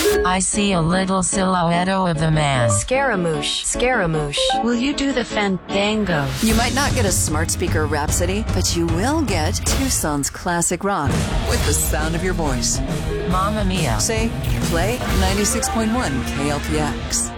I see a little silhouette of a man. Scaramouche, Scaramouche. Will you do the fandango? You might not get a smart speaker rhapsody, but you will get Tucson's classic rock with the sound of your voice. Mamma mia. Say, play 96.1 KLPX.